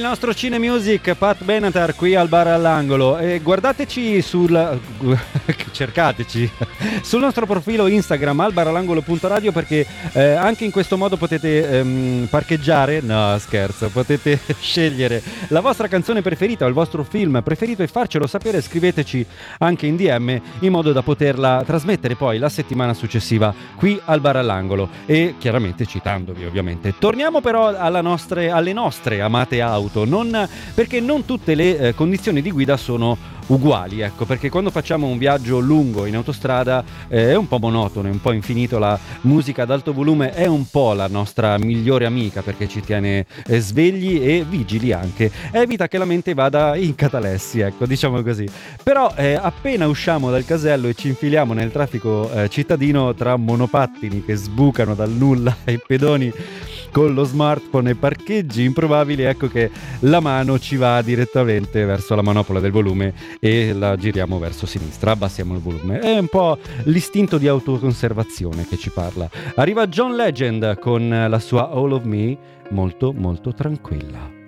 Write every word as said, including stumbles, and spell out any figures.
nostro Cine Music, Pat Benatar qui al bar all'angolo, e guardateci sul cercateci sul nostro profilo Instagram al bar all'angolo punto radio, perché eh, anche in questo modo potete ehm, parcheggiare, no scherzo, potete scegliere la vostra canzone preferita o il vostro film preferito e farcelo sapere. Scriveteci anche in D M in modo da poterla trasmettere poi la settimana successiva qui al bar all'angolo, e chiaramente citandovi ovviamente. Torniamo però alla nostre, alle nostre amate auto, non, perché non tutte le eh, condizioni di guida sono uguali, ecco, perché quando facciamo un viaggio lungo in autostrada eh, è un po' monotono, è un po' infinito, la musica ad alto volume è un po' la nostra migliore amica, perché ci tiene eh, svegli e vigili anche, evita che la mente vada in catalessi, ecco, diciamo così. Però eh, appena usciamo dal casello e ci infiliamo nel traffico eh, cittadino, tra monopattini che sbucano dal nulla e pedoni con lo smartphone e parcheggi improbabili, ecco che la mano ci va direttamente verso la manopola del volume e la giriamo verso sinistra, abbassiamo il volume. È un po' l'istinto di autoconservazione che ci parla. Arriva John Legend con la sua All of Me, molto molto tranquilla.